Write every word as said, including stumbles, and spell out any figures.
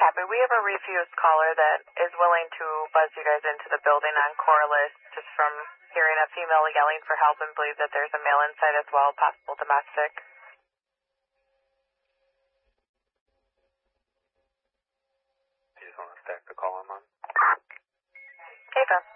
Copy. We have a refused caller that is willing to buzz you guys into the building on Corliss just from hearing a female yelling for help and believe that there's a male inside as well, possible domestic. You just want to stack the call I'm on? Okay, then.